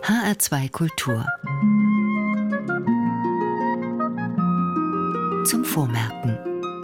HR2 Kultur. Zum Vormerken.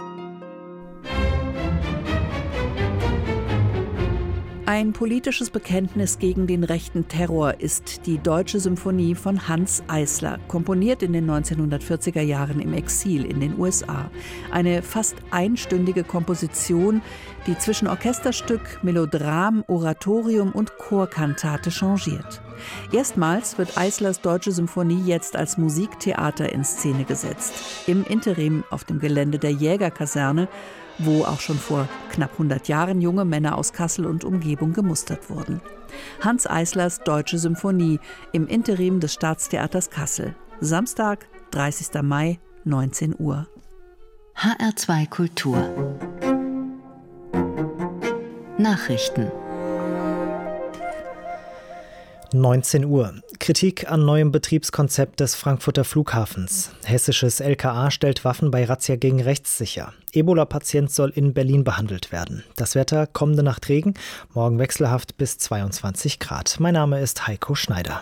Ein politisches Bekenntnis gegen den rechten Terror ist die Deutsche Symphonie von Hanns Eisler, komponiert in den 1940er Jahren im Exil in den USA. Eine fast einstündige Komposition, die zwischen Orchesterstück, Melodram, Oratorium und Chorkantate changiert. Erstmals wird Eislers Deutsche Symphonie jetzt als Musiktheater in Szene gesetzt. Im Interim auf dem Gelände der Jägerkaserne, wo auch schon vor knapp 100 Jahren junge Männer aus Kassel und Umgebung gemustert wurden. Hanns Eislers Deutsche Symphonie im Interim des Staatstheaters Kassel. Samstag, 30. Mai, 19 Uhr. HR2 Kultur. Nachrichten. 19 Uhr. Kritik an neuem Betriebskonzept des Frankfurter Flughafens. Hessisches LKA stellt Waffen bei Razzia gegen rechts sicher. Ebola-Patient soll in Berlin behandelt werden. Das Wetter: kommende Nacht Regen, morgen wechselhaft bis 22 Grad. Mein Name ist Heiko Schneider.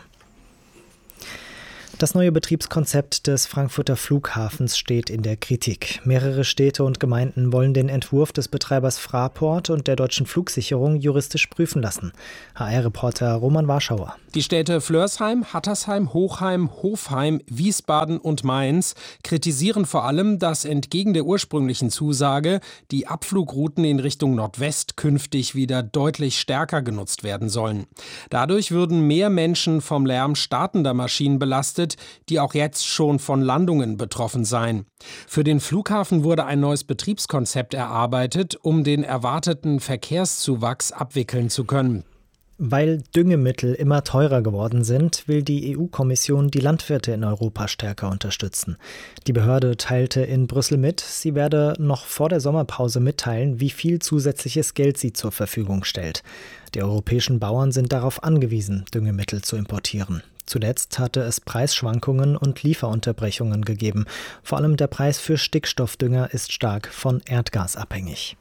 Das neue Betriebskonzept des Frankfurter Flughafens steht in der Kritik. Mehrere Städte und Gemeinden wollen den Entwurf des Betreibers Fraport und der Deutschen Flugsicherung juristisch prüfen lassen. HR-Reporter Roman Warschauer. Die Städte Flörsheim, Hattersheim, Hochheim, Hofheim, Wiesbaden und Mainz kritisieren vor allem, dass entgegen der ursprünglichen Zusage die Abflugrouten in Richtung Nordwest künftig wieder deutlich stärker genutzt werden sollen. Dadurch würden mehr Menschen vom Lärm startender Maschinen belastet, die auch jetzt schon von Landungen betroffen seien. Für den Flughafen wurde ein neues Betriebskonzept erarbeitet, um den erwarteten Verkehrszuwachs abwickeln zu können. Weil Düngemittel immer teurer geworden sind, will die EU-Kommission die Landwirte in Europa stärker unterstützen. Die Behörde teilte in Brüssel mit, sie werde noch vor der Sommerpause mitteilen, wie viel zusätzliches Geld sie zur Verfügung stellt. Die europäischen Bauern sind darauf angewiesen, Düngemittel zu importieren. Zuletzt hatte es Preisschwankungen und Lieferunterbrechungen gegeben. Vor allem der Preis für Stickstoffdünger ist stark von Erdgas abhängig.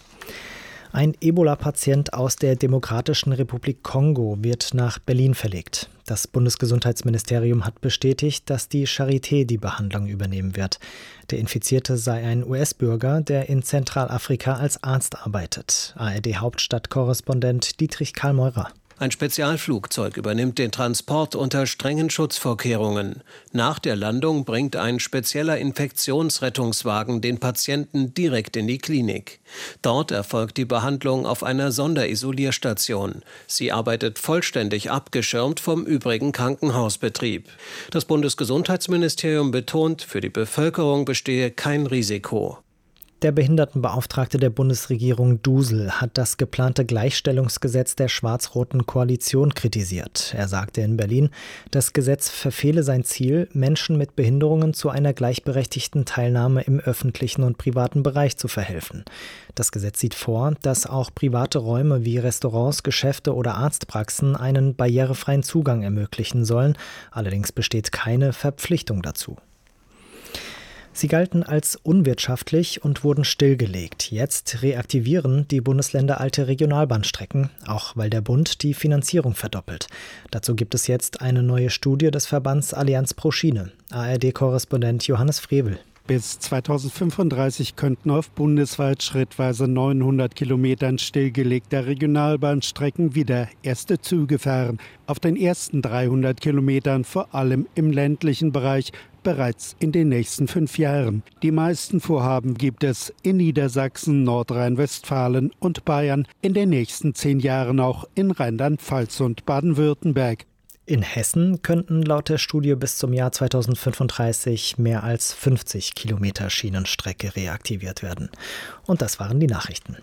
Ein Ebola-Patient aus der Demokratischen Republik Kongo wird nach Berlin verlegt. Das Bundesgesundheitsministerium hat bestätigt, dass die Charité die Behandlung übernehmen wird. Der Infizierte sei ein US-Bürger, der in Zentralafrika als Arzt arbeitet. ARD-Hauptstadtkorrespondent Dietrich Karl-Meurer. Ein Spezialflugzeug übernimmt den Transport unter strengen Schutzvorkehrungen. Nach der Landung bringt ein spezieller Infektionsrettungswagen den Patienten direkt in die Klinik. Dort erfolgt die Behandlung auf einer Sonderisolierstation. Sie arbeitet vollständig abgeschirmt vom übrigen Krankenhausbetrieb. Das Bundesgesundheitsministerium betont, für die Bevölkerung bestehe kein Risiko. Der Behindertenbeauftragte der Bundesregierung Dusel hat das geplante Gleichstellungsgesetz der schwarz-roten Koalition kritisiert. Er sagte in Berlin, das Gesetz verfehle sein Ziel, Menschen mit Behinderungen zu einer gleichberechtigten Teilnahme im öffentlichen und privaten Bereich zu verhelfen. Das Gesetz sieht vor, dass auch private Räume wie Restaurants, Geschäfte oder Arztpraxen einen barrierefreien Zugang ermöglichen sollen. Allerdings besteht keine Verpflichtung dazu. Sie galten als unwirtschaftlich und wurden stillgelegt. Jetzt reaktivieren die Bundesländer alte Regionalbahnstrecken, auch weil der Bund die Finanzierung verdoppelt. Dazu gibt es jetzt eine neue Studie des Verbands Allianz pro Schiene. ARD-Korrespondent Johannes Frevel. Bis 2035 könnten auf bundesweit schrittweise 900 Kilometern stillgelegter Regionalbahnstrecken wieder erste Züge fahren. Auf den ersten 300 Kilometern, vor allem im ländlichen Bereich, bereits in den nächsten 5 Jahren. Die meisten Vorhaben gibt es in Niedersachsen, Nordrhein-Westfalen und Bayern, in den nächsten 10 Jahren auch in Rheinland-Pfalz und Baden-Württemberg. In Hessen könnten laut der Studie bis zum Jahr 2035 mehr als 50 Kilometer Schienenstrecke reaktiviert werden. Und das waren die Nachrichten.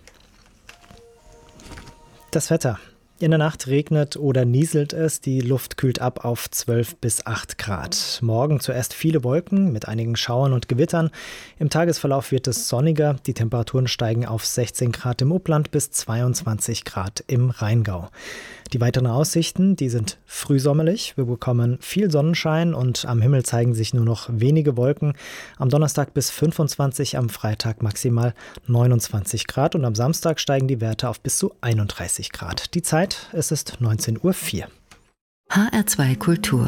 Das Wetter. In der Nacht regnet oder nieselt es, die Luft kühlt ab auf 12 bis 8 Grad. Morgen zuerst viele Wolken mit einigen Schauern und Gewittern. Im Tagesverlauf wird es sonniger, die Temperaturen steigen auf 16 Grad im Upland bis 22 Grad im Rheingau. Die weiteren Aussichten, die sind frühsommerlich. Wir bekommen viel Sonnenschein und am Himmel zeigen sich nur noch wenige Wolken. Am Donnerstag bis 25, am Freitag maximal 29 Grad und am Samstag steigen die Werte auf bis zu 31 Grad. Die Zeit, es ist 19:04 Uhr. HR2 Kultur.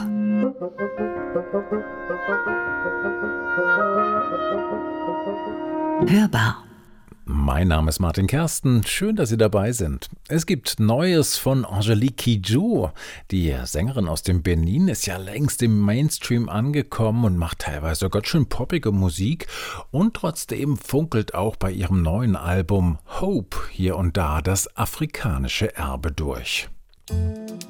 Hörbar. Mein Name ist Martin Kersten. Schön, dass Sie dabei sind. Es gibt Neues von Angélique Kidjo. Die Sängerin aus dem Benin ist ja längst im Mainstream angekommen und macht teilweise ganz schön poppige Musik. Und trotzdem funkelt auch bei ihrem neuen Album Hope hier und da das afrikanische Erbe durch.